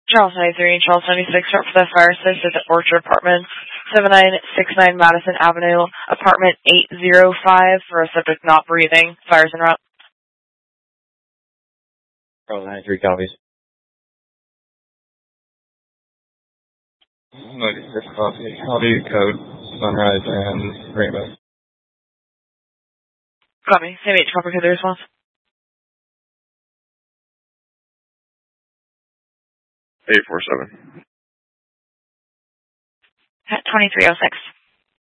Charles 93 and Charles 96 are for the fire assist at Orchard Apartments, 7969 Madison Avenue, apartment 805 for a subject not breathing. Fires en route. Charles 93 copies. 96 copy code, Sunrise and Rainbow. Copy. Same H, copy to the response. 847. At 2306.